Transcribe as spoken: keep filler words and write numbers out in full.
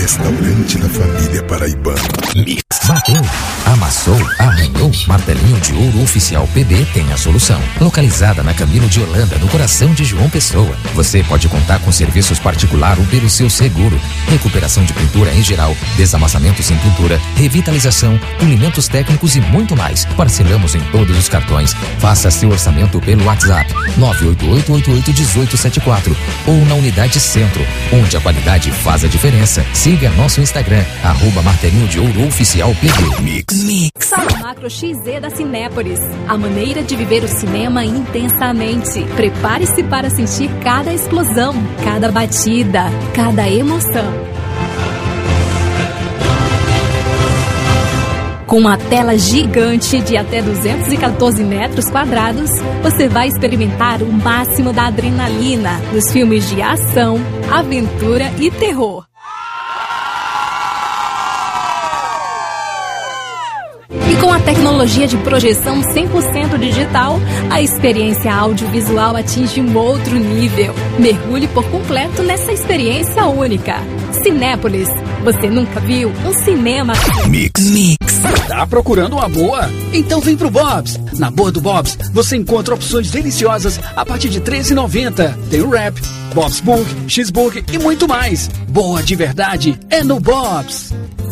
restaurante da família paraibana. Mix. Bateu, amassou, arranhou. Martelinho de Ouro Oficial P B tem a solução. Localizada na Camilo de Holanda, no coração de João Pessoa. Você pode contar com serviços particular ou pelo seu seguro. Recuperação de pintura em geral, desamassamento sem pintura, revitalização, polimentos técnicos e muito mais. Parcelamos em todos os cartões. Faça seu orçamento pelo WhatsApp nove oito oito oito oito um oito sete quatro ou na Unidade Centro, onde a qualidade faz a diferença. Siga nosso Instagram, arroba Martelinho de Ouro Oficial P B. Mix. Mix. Sala Macro X Z da Cinépolis. A maneira de viver o cinema intensamente. Prepare-se para sentir cada explosão, cada batida, cada emoção. Com uma tela gigante de até duzentos e quatorze metros quadrados, você vai experimentar o máximo da adrenalina nos filmes de ação, aventura e terror. E com a tecnologia de projeção cem por cento digital, a experiência audiovisual atinge um outro nível. Mergulhe por completo nessa experiência única. Cinépolis, você nunca viu um cinema... Mix. Mix. Tá procurando uma boa? Então vem pro Bob's. Na boa do Bob's, você encontra opções deliciosas a partir de treze reais e noventa centavos. Tem o Wrap, Bob's Burger, Cheeseburger e muito mais. Boa de verdade é no Bob's.